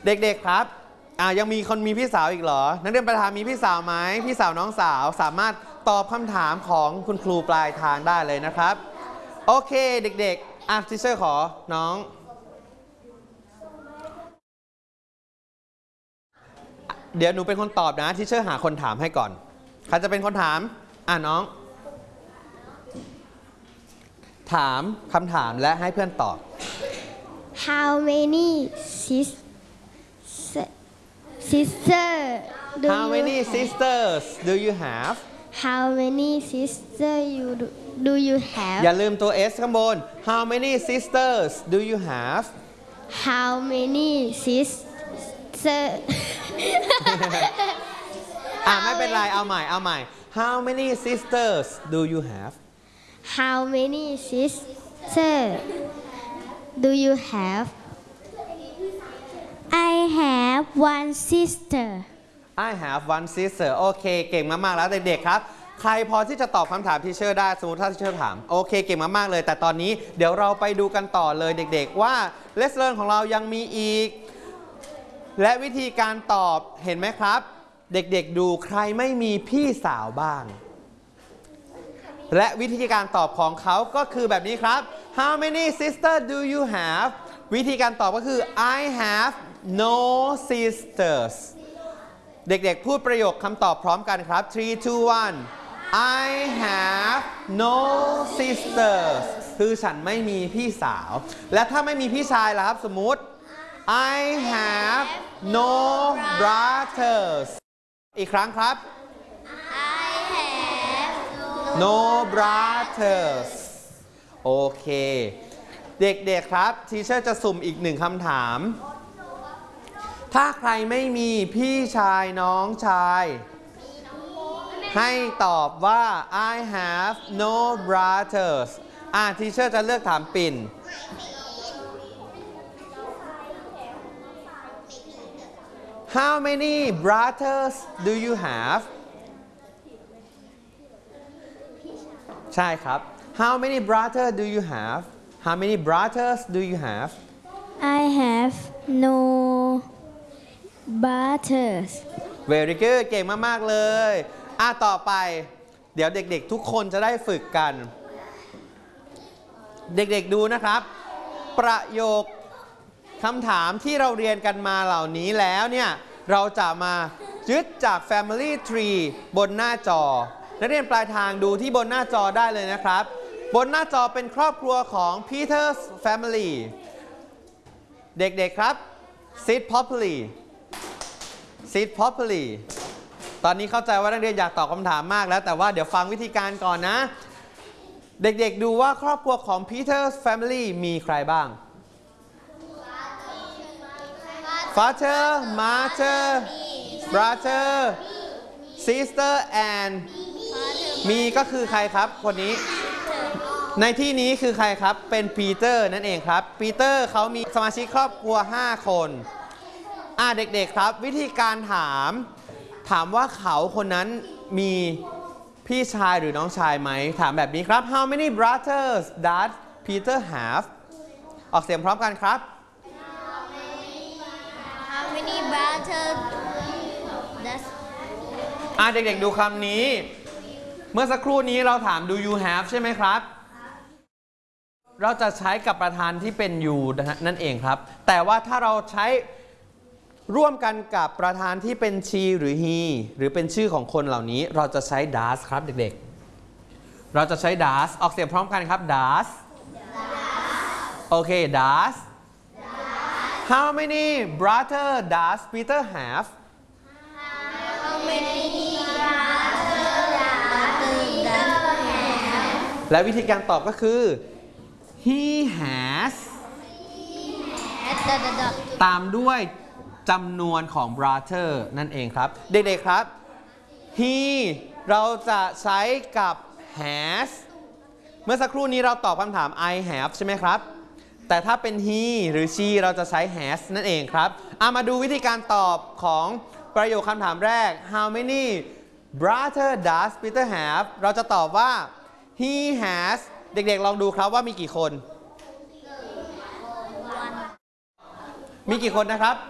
เด็กๆครับยังมีคนมีพี่สาวอีกเหรอนักเรียนประธานมีพี่สาวไหมพี่สาวน้องสาวสามารถตอบคำถามของคุณครูปลายทางได้เลยนะครับโอเคเด็กๆทีเชอร์ขอน้องเดี๋ยวหนูเป็นคนตอบนะทีเชอร์หาคนถามให้ก่อนใครจะเป็นคนถามน้องถามคำถามและให้เพื่อนตอบ How many How many sisters do you have How many sisters do you have อย่าลืมตัว S ข้างบน How many sisters do you have How many sisters ไม่เป็นไรเอาใหม่ How many sisters do you have How many sisters do you have I have one sister I have one sister โอเคเก่งมากๆแล้วเด็กๆครับใครพอที่จะตอบคำถามทีเชอร์ได้สมมติถ้าทีเชอร์ถามโอเคเก่งมากๆเลยแต่ตอนนี้เดี๋ยวเราไปดูกันต่อเลยเด็กๆว่า Let's Learn ของเรายังมีอีกและวิธีการตอบเห็นไหมครับเด็กๆดูใครไม่มีพี่สาวบ้างและวิธีการตอบของเขาก็คือแบบนี้ครับ How many sisters do you have วิธีการตอบก็คือ I have no sisters เด็กๆพูดประโยคคำตอบพร้อมกันครับ 3 2 1 I have no sisters คือฉันไม่มีพี่สาวและถ้าไม่มีพี่ชายล่ะครับสมมุติ I have no brothers อีกครั้งครับ I have no brothers โอเคเด็กๆครับทีเชอร์จะสุ่มอีกหนึ่งคำถามถ้าใครไม่มีพี่ชายน้องชายให้ตอบว่า I have no brothers ทีเชอร์จะเลือกถามปิ่นHow many brothers do you have ใช่ครับ How many brothers do you have How many brothers do you have I have no brothers Very good เก่งมากๆเลยต่อไปเดี๋ยวเด็กๆทุกคนจะได้ฝึกกันเด็กๆดูนะครับประโยคคำถามที่เราเรียนกันมาเหล่านี้แล้วเนี่ยเราจะมายึดจาก Family Tree บนหน้าจอนักเรียนปลายทางดูที่บนหน้าจอได้เลยนะครับบนหน้าจอเป็นครอบครัวของ Peter's Family เด็กๆครับ Sit properly Sit properly ตอนนี้เข้าใจว่านักเรียนอยากตอบคำถามมากแล้วแต่ว่าเดี๋ยวฟังวิธีการก่อนนะเด็กๆดูว่าครอบครัวของ Peter's Family มีใครบ้าง Father Mother Brother Sister and มีก็คือใครครับคนนี้ในที่นี้คือใครครับเป็นปีเตอร์นั่นเองครับปีเตอร์เขามีสมาชิกครอบครัว5คนเด็กๆครับวิธีการถามว่าเขาคนนั้นมีพี่ชายหรือน้องชายไหมถามแบบนี้ครับ How many brothers does Peter have ออกเสียงพร้อมกันครับ How many brothers does เด็กๆดูคำนี้เมื่อสักครู่นี้เราถาม Do you have ใช่ไหมครับเราจะใช้กับประธานที่เป็น you นั่นเองครับแต่ว่าถ้าเราใช้ร่วมกันกับประธานที่เป็น she หรือ he หรือเป็นชื่อของคนเหล่านี้เราจะใช้ does ครับเด็กๆเราจะใช้ does ออกเสียงพร้อมกันครับ does โอเค does How many brothers does Peter have How many brothers does Peter have และวิธีการตอบก็คือ he has ตามด้วยจำนวนของ brother นั่นเองครับเด็กๆครับ he เราจะใช้กับ has เมื่อสักครู่นี้เราตอบคำถาม I have ใช่ไหมครับแต่ถ้าเป็น he หรือ she เราจะใช้ has นั่นเองครับมาดูวิธีการตอบของประโยคคำถามแรก How many brothers does Peter have เราจะตอบว่า he has เด็กๆลองดูครับว่ามีกี่คนมีกี่คนนะครับ